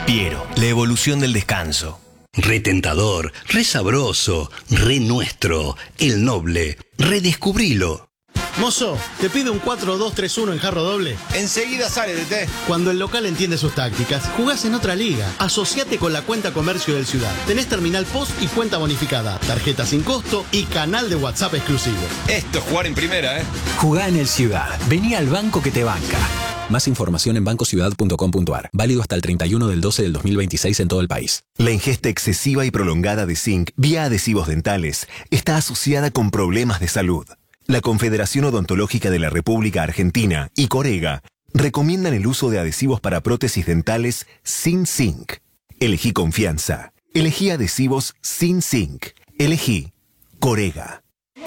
Piero, la evolución del descanso. Re tentador, re sabroso, re nuestro, el noble, redescubrilo. Mozo, te pido un 4-2-3-1 en jarro doble. Enseguida sale de té. Cuando el local entiende sus tácticas, jugás en otra liga. Asociate con la cuenta comercio del Ciudad. Tenés terminal post y cuenta bonificada, tarjeta sin costo y canal de WhatsApp exclusivo. Esto es jugar en primera, ¿eh? Jugá en el Ciudad. Vení al banco que te banca. Más información en bancociudad.com.ar. Válido hasta el 31 del 12 del 2026 en todo el país. La ingesta excesiva y prolongada de zinc vía adhesivos dentales está asociada con problemas de salud. La Confederación Odontológica de la República Argentina y Corega recomiendan el uso de adhesivos para prótesis dentales sin zinc. Elegí confianza. Elegí adhesivos sin zinc. Elegí Corega.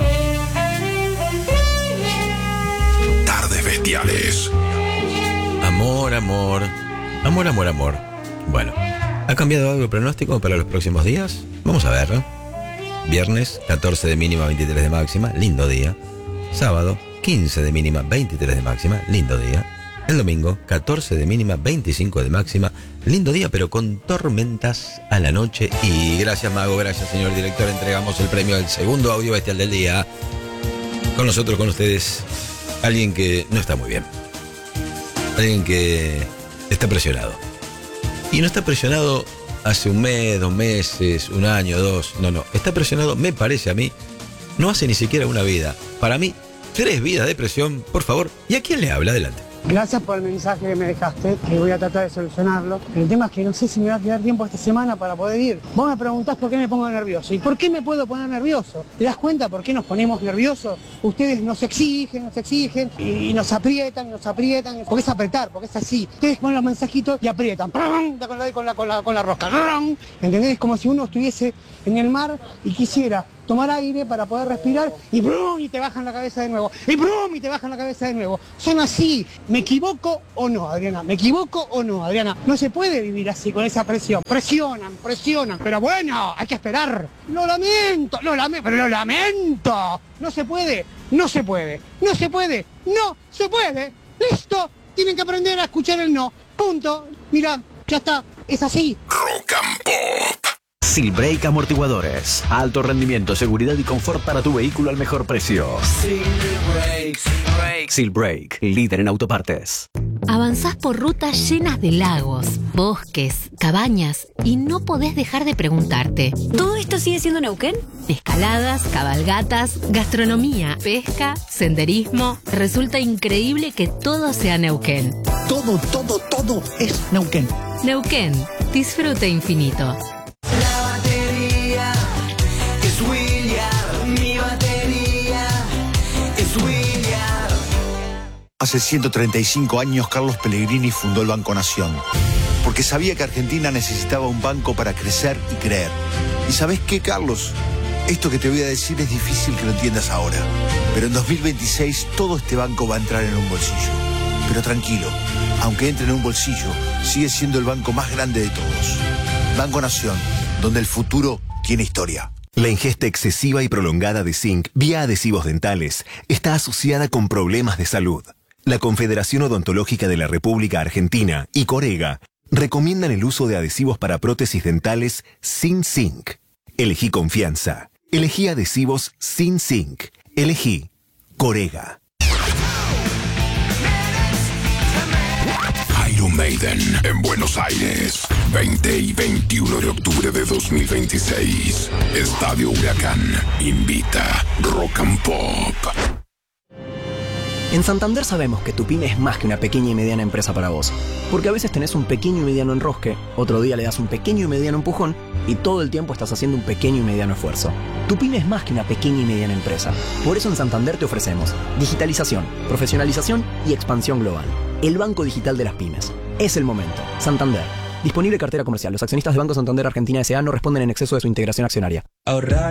Tardes bestiales. Amor, amor. Amor, amor, amor. Bueno, ¿ha cambiado algo el pronóstico para los próximos días? Vamos a verlo. Viernes, 14 de mínima, 23 de máxima. Lindo día. Sábado, 15 de mínima, 23 de máxima, lindo día. El domingo, 14 de mínima, 25 de máxima, lindo día, pero con tormentas a la noche. Y gracias, Mago, gracias, señor director. Entregamos el premio al segundo audio bestial del día. Con nosotros, con ustedes, alguien que no está muy bien. Alguien que está presionado. Y no está presionado hace un mes, 2 meses, 1 año, 2. No. Está presionado, me parece a mí, no hace ni siquiera una vida. Para mí, 3 vidas de presión, por favor. ¿Y a quién le habla? Adelante. Gracias por el mensaje que me dejaste, que voy a tratar de solucionarlo. El tema es que no sé si me va a quedar tiempo esta semana para poder ir. Vos me preguntás por qué me pongo nervioso. ¿Y por qué me puedo poner nervioso? ¿Te das cuenta por qué nos ponemos nerviosos? Ustedes nos exigen y nos aprietan, porque es apretar, porque es así. Ustedes ponen los mensajitos y aprietan. Con la rosca. ¿Entendés? Como si uno estuviese en el mar y quisiera tomar aire para poder respirar y ¡brum! Y te bajan la cabeza de nuevo. Y ¡brum! Y te bajan la cabeza de nuevo. Son así. ¿Me equivoco o no, Adriana? ¿Me equivoco o no, Adriana? No se puede vivir así, con esa presión. Presionan. Pero bueno, hay que esperar. Lo lamento. No se puede. Listo. Tienen que aprender a escuchar el no. Punto. Mira, ya está. Es así. Rock and Pop. Silbrake Amortiguadores. Alto rendimiento, seguridad y confort para tu vehículo al mejor precio. Silbrake, líder en autopartes. Avanzás por rutas llenas de lagos, bosques, cabañas y no podés dejar de preguntarte: ¿todo esto sigue siendo Neuquén? Escaladas, cabalgatas, gastronomía, pesca, senderismo. Resulta increíble que todo sea Neuquén. Todo es Neuquén. Neuquén, disfrute infinito. Hace 135 años Carlos Pellegrini fundó el Banco Nación, porque sabía que Argentina necesitaba un banco para crecer y creer. ¿Y sabés qué, Carlos? Esto que te voy a decir es difícil que lo entiendas ahora, pero en 2026 todo este banco va a entrar en un bolsillo. Pero tranquilo, aunque entre en un bolsillo, sigue siendo el banco más grande de todos. Banco Nación, donde el futuro tiene historia. La ingesta excesiva y prolongada de zinc vía adhesivos dentales está asociada con problemas de salud. La Confederación Odontológica de la República Argentina y Corega recomiendan el uso de adhesivos para prótesis dentales sin zinc. Elegí confianza. Elegí adhesivos sin zinc. Elegí Corega. Iron Maiden en Buenos Aires, 20 y 21 de octubre de 2026. Estadio Huracán invita Rock and Pop. En Santander sabemos que tu pyme es más que una pequeña y mediana empresa para vos. Porque a veces tenés un pequeño y mediano enrosque, otro día le das un pequeño y mediano empujón y todo el tiempo estás haciendo un pequeño y mediano esfuerzo. Tu pyme es más que una pequeña y mediana empresa. Por eso en Santander te ofrecemos digitalización, profesionalización y expansión global. El banco digital de las pymes. Es el momento. Santander. Disponible cartera comercial. Los accionistas de Banco Santander Argentina S.A. no responden en exceso de su integración accionaria. Ahorrar